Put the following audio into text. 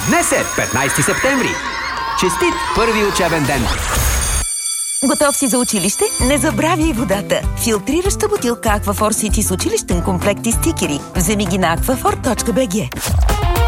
Днес е 15 септември. Честит първи учебен ден! Готов си за училище? Не забравяй водата! Филтрираща бутилка Aquaphor City с училищен комплект и стикери. Вземи ги на aquaphor.bg.